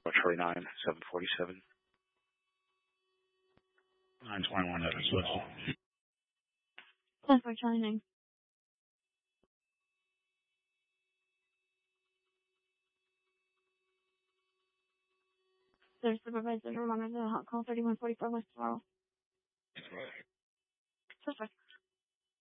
Charlie 9, 747. 921, that is Whistle. 10-4, Charlie 9. There's supervisor, reminder, hot call 3144 West Laurel. Suspect.